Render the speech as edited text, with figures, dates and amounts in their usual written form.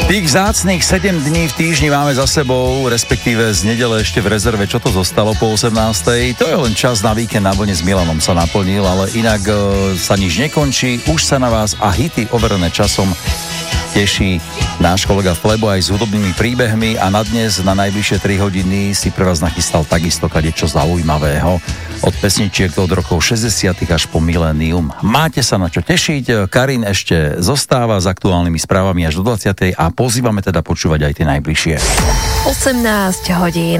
Tých vzácnych 7 dní v týždni máme za sebou, respektíve z nedele ešte v rezerve, čo to zostalo po 18. To je len čas na víkend na vlne s Milanom sa naplnil, ale inak sa nič nekončí, už sa na vás a hity overené časom teší náš kolega Flebo aj s hudobnými príbehmi a na dnes, na najbližšie 3 hodiny si pre vás nachystal takisto kadečo zaujímavého. Od pesničiek od rokov 60 až po milénium. Máte sa na čo tešiť, Karin ešte zostáva s aktuálnymi správami až do 20. a pozývame teda počúvať aj tie najbližšie. 18 hodín.